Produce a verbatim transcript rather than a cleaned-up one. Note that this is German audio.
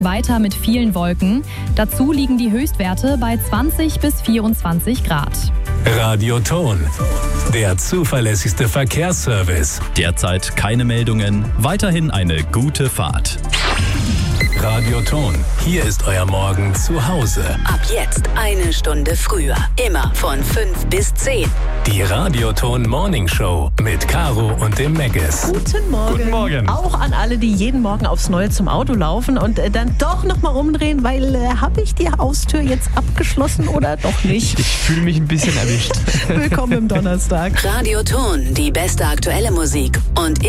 Weiter mit vielen Wolken. Dazu liegen die Höchstwerte bei zwanzig bis vierundzwanzig Grad. Radioton, der zuverlässigste Verkehrsservice. Derzeit keine Meldungen, weiterhin eine gute Fahrt. Radioton, hier ist euer Morgen zu Hause. Ab jetzt eine Stunde früher. Immer von fünf bis zehn. Die Radioton Morning Show mit Caro und dem Megges. Guten Morgen. Guten Morgen. Auch an alle, die jeden Morgen aufs Neue zum Auto laufen und äh, dann doch nochmal umdrehen, weil äh, habe ich die Haustür jetzt abgeschlossen oder doch nicht? Ich fühle mich ein bisschen erwischt. Willkommen im Donnerstag. Radioton, die beste aktuelle Musik und